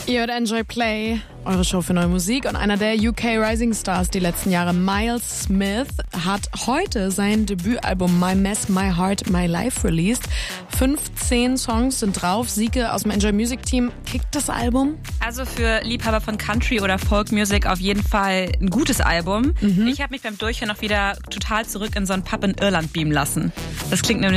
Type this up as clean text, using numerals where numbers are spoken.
Ihr hört Enjoy Play, eure Show für neue Musik. Und einer der UK Rising Stars die letzten Jahre, Miles Smith, hat heute sein Debütalbum My Mess, My Heart, My Life released. 15 Songs sind drauf. Sieke aus dem Enjoy Music Team, kickt das Album? Also für Liebhaber von Country oder Folk Music auf jeden Fall ein gutes Album. Ich habe mich beim Durchhören auch wieder total zurück in so einen Pub in Irland beamen lassen. Das klingt nämlich